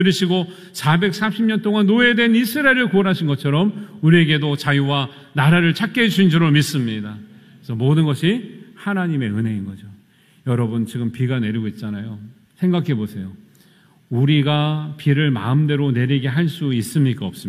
그러시고 430년 동안 노예된 이스라엘을 구원하신 것처럼 우리에게도 자유와 나라를 찾게 해주신 줄로 믿습니다. 그래서 모든 것이 하나님의 은혜인 거죠. 여러분, 지금 비가 내리고 있잖아요. 생각해 보세요. 우리가 비를 마음대로 내리게 할 수 있습니까? 없습니까?